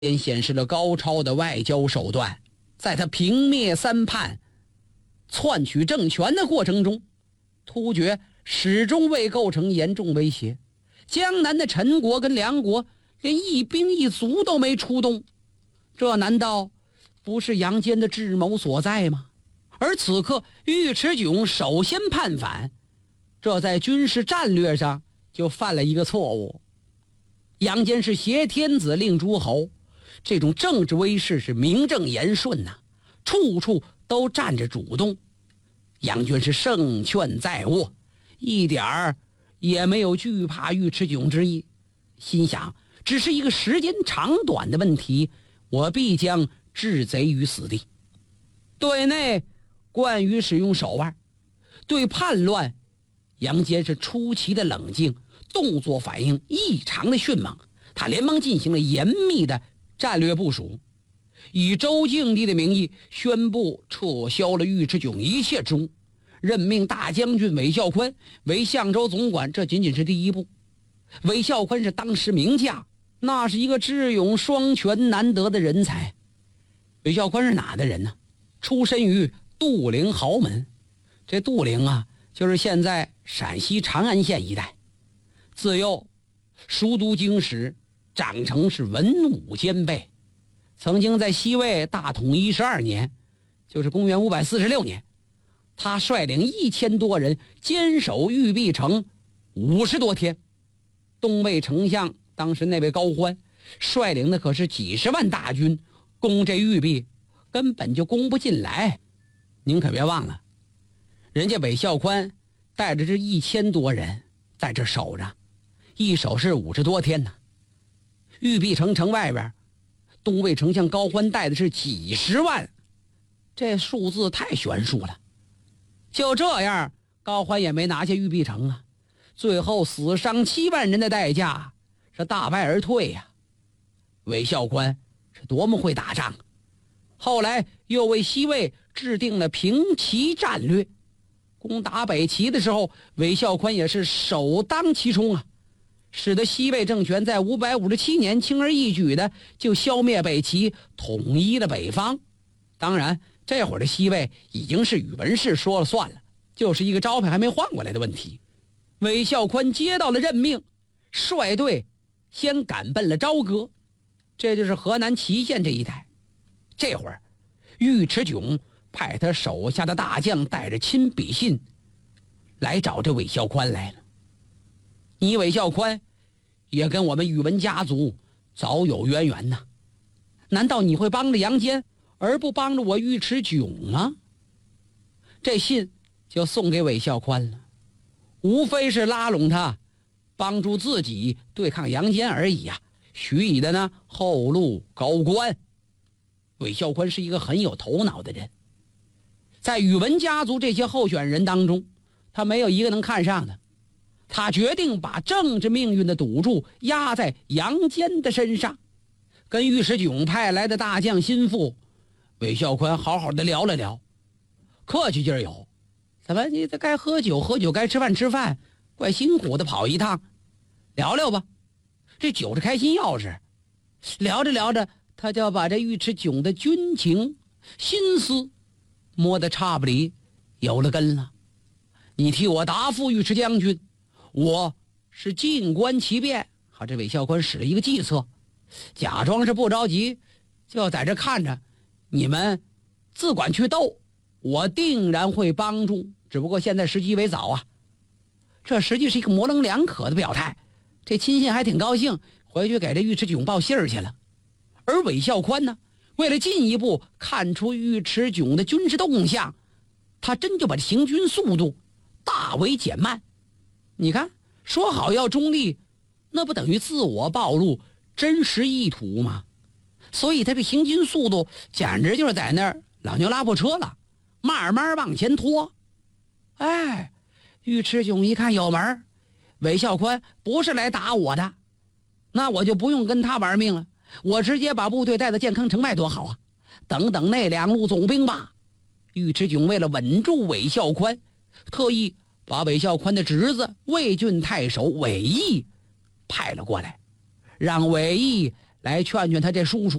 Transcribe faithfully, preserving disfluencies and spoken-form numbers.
间显示了高超的外交手段，在他平灭三叛、篡取政权的过程中，突厥始终未构成严重威胁。江南的陈国跟梁国连一兵一卒都没出动，这难道不是杨坚的智谋所在吗？而此刻尉迟迥首先叛反，这在军事战略上就犯了一个错误。杨坚是挟天子令诸侯，这种政治威势是名正言顺呐、啊，处处都占着主动。杨军是胜券在握，一点儿也没有惧怕尉迟迥之意，心想只是一个时间长短的问题，我必将置贼于死地。对内惯于使用手腕，对叛乱杨坚是出奇的冷静，动作反应异常的迅猛。他连忙进行了严密的战略部署，以周敬帝的名义宣布撤销了尉迟迥一切职务，任命大将军韦孝宽为相州总管。这仅仅是第一步。韦孝宽是当时名将，那是一个智勇双全难得的人才。韦孝宽是哪的人呢？出身于杜陵豪门。这杜陵啊，就是现在陕西长安县一带。自幼熟读经史，长成是文武兼备。曾经在西魏大统一十二年，就是公元五百四十六年，他率领一千多人坚守玉璧城五十多天。东魏丞相当时那位高欢率领的可是几十万大军攻这玉璧，根本就攻不进来。您可别忘了，人家韦孝宽带着这一千多人在这守着，一守是五十多天呢。玉璧城城外边，东魏丞相高欢带的是几十万，这数字太悬殊了。就这样，高欢也没拿下玉璧城啊，最后死伤七万人的代价是大败而退呀、啊。韦孝宽是多么会打仗，后来又为西魏制定了平齐战略。攻打北齐的时候，韦孝宽也是首当其冲啊，使得西魏政权在五百五十七年轻而易举的就消灭北齐，统一了北方。当然这会儿的西魏已经是宇文氏说了算了，就是一个招牌还没换过来的问题。韦孝宽接到了任命，率队先赶奔了朝歌，这就是河南淇县这一带。这会儿尉迟迥派他手下的大将带着亲笔信来找这韦孝宽来了。你韦孝宽也跟我们宇文家族早有渊源呐，难道你会帮着杨坚而不帮着我尉迟迥吗？这信就送给韦孝宽了，无非是拉拢他帮助自己对抗杨坚而已啊，许以的呢后路高官。韦孝宽是一个很有头脑的人，在宇文家族这些候选人当中，他没有一个能看上的。他决定把政治命运的赌注压在杨坚的身上，跟尉迟迥派来的大将心腹韦孝宽好好的聊了聊。客气劲儿有，怎么你这该喝酒喝酒，该吃饭吃饭，怪辛苦的跑一趟，聊聊吧。这酒是开心钥匙，聊着聊着，他就要把这尉迟迥的军情心思摸得差不离有了根了。你替我答复尉迟将军，我是静观其变。好，这韦孝宽使了一个计策，假装是不着急，就在这看着，你们自管去斗，我定然会帮助，只不过现在时机为早啊。这实际是一个模棱两可的表态。这亲信还挺高兴，回去给这尉迟迥报信儿去了。而韦孝宽呢，为了进一步看出尉迟迥的军事动向，他真就把行军速度大为减慢。你看，说好要中立，那不等于自我暴露真实意图吗？所以他这行军速度简直就是在那儿老牛拉破车了，慢慢往前拖。哎，尉迟迥一看有门，韦孝宽不是来打我的，那我就不用跟他玩命了，我直接把部队带到建康城外多好啊！等等那两路总兵吧。尉迟迥为了稳住韦孝宽，特意把韦孝宽的侄子魏郡太守韦义派了过来，让韦义来劝劝他这叔叔。